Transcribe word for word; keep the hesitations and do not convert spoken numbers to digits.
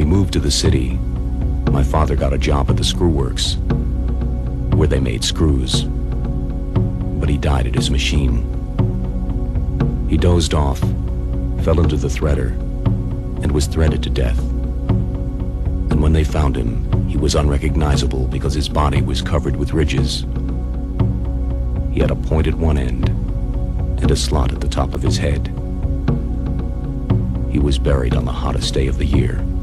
we moved to the city, my father got a job at the screw works, where they made screws. But he died at his machine. He dozed off, fell into the threader, and was threaded to death. And when they found him, he was unrecognizable because his body was covered with ridges. He had a point at one end and a slot at the top of his head. He was buried on the hottest day of the year.